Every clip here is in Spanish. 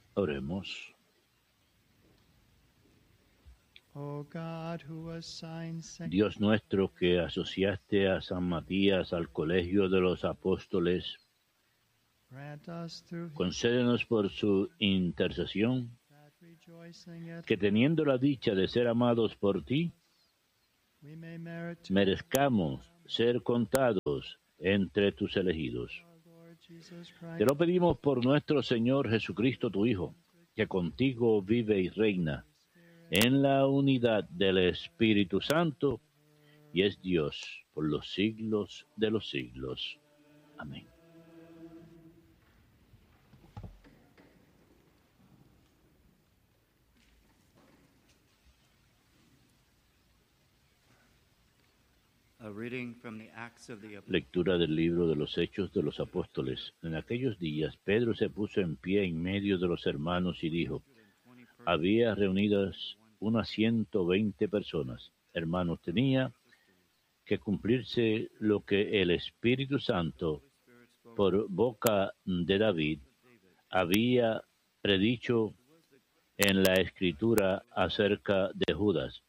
Oremos. Dios nuestro, que asociaste a San Matías al colegio de los apóstoles, concédenos por su intercesión que, teniendo la dicha de ser amados por ti, merezcamos ser contados entre tus elegidos. Te lo pedimos por nuestro Señor Jesucristo, tu Hijo, que contigo vive y reina en la unidad del Espíritu Santo, y es Dios por los siglos de los siglos. Amén. Lectura del libro de los Hechos de los Apóstoles. En aquellos días Pedro se puso en pie en medio de los hermanos y dijo: había reunidas unas 120 personas. Hermanos, tenía que cumplirse lo que el Espíritu Santo, por boca de David, había predicho en la Escritura acerca de Judas,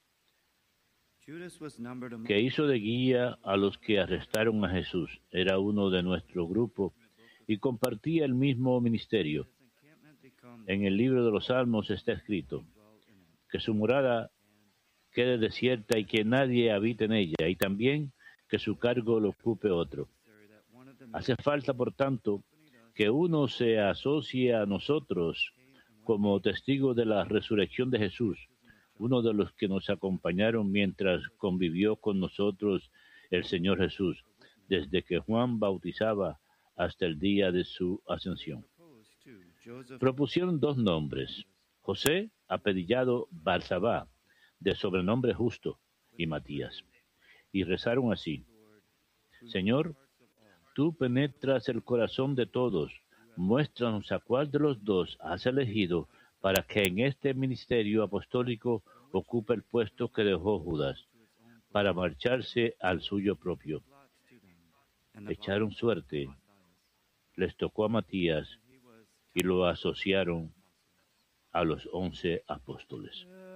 que hizo de guía a los que arrestaron a Jesús. Era uno de nuestro grupo y compartía el mismo ministerio. En el libro de los Salmos está escrito: que su morada quede desierta y que nadie habite en ella, y también que su cargo lo ocupe otro. Hace falta, por tanto, que uno se asocie a nosotros como testigo de la resurrección de Jesús, uno de los que nos acompañaron mientras convivió con nosotros el Señor Jesús, desde que Juan bautizaba hasta el día de su ascensión. Propusieron dos nombres: José, apellidado Barsabá, de sobrenombre Justo, y Matías, y rezaron así: Señor, tú penetras el corazón de todos, muéstranos a cuál de los dos has elegido para que en este ministerio apostólico ocupe el puesto que dejó Judas, para marcharse al suyo propio. Echaron suerte, les tocó a Matías y lo asociaron a los 11 apóstoles.